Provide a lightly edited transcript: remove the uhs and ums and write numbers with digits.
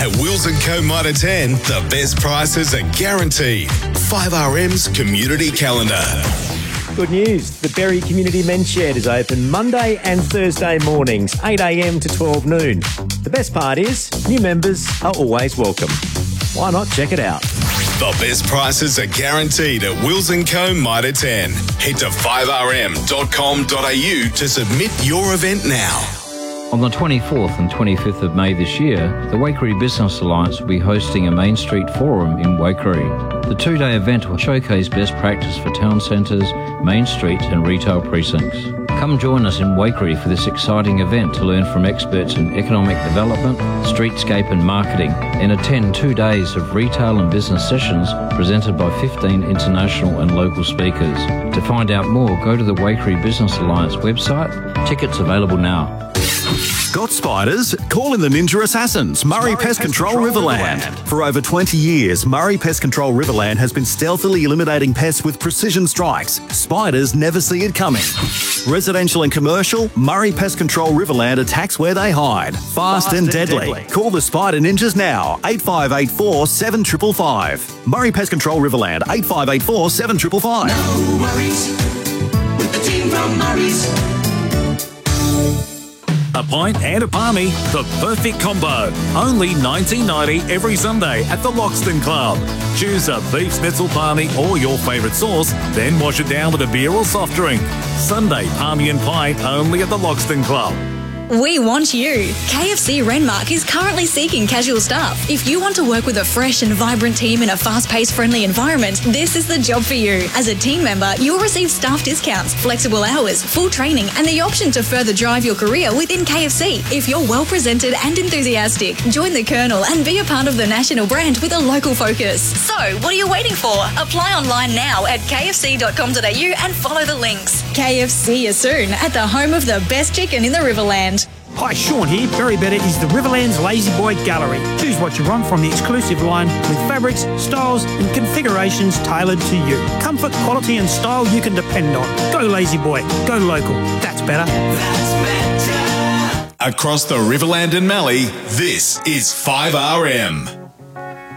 At Wills & Co Mitre 10, the best prices are guaranteed. 5RM's Community Calendar. Good news, the Berry Community Men's Shed is open Monday and Thursday mornings, 8am to 12 noon. The best part is, new members are always welcome. Why not check it out? The best prices are guaranteed at Wills & Co Mitre 10. Head to 5rm.com.au to submit your event now. On the 24th and 25th of May this year, the Waikerie Business Alliance will be hosting a Main Street Forum in Waikerie. The two-day event will showcase best practice for town centres, main streets and retail precincts. Come join us in Waikerie for this exciting event to learn from experts in economic development, streetscape and marketing, and attend 2 days of retail and business sessions presented by 15 international and local speakers. To find out more, go to the Waikerie Business Alliance website. Tickets available now. Got spiders? Call in the Ninja Assassins, Murray Pest Control Riverland. For over 20 years, Murray Pest Control Riverland has been stealthily eliminating pests with precision strikes. Spiders never see it coming. Residential and commercial, Murray Pest Control Riverland attacks where they hide. Fast and deadly. Call the Spider Ninjas now, 8584 7555. Murray Pest Control Riverland, 8584 7555. No worries with the team from Murray's. A pint and a palmy, the perfect combo. Only $19.90 every Sunday at the Loxton Club. Choose a beef schnitzel palmy or your favourite sauce, then wash it down with a beer or soft drink. Sunday palmy and pint only at the Loxton Club. We want you. KFC Renmark is currently seeking casual staff. If you want to work with a fresh and vibrant team in a fast-paced, friendly environment, this is the job for you. As a team member, you'll receive staff discounts, flexible hours, full training, and the option to further drive your career within KFC. If you're well-presented and enthusiastic, join the Colonel and be a part of the national brand with a local focus. So, what are you waiting for? Apply online now at kfc.com.au and follow the links. KFC is soon at the home of the best chicken in the Riverland. Hi, Sean here. Berry Better is the Riverland's Lazy Boy Gallery. Choose what you want from the exclusive line with fabrics, styles and configurations tailored to you. Comfort, quality and style you can depend on. Go Lazy Boy. Go local. That's better. That's better. Across the Riverland and Mallee, this is 5RM.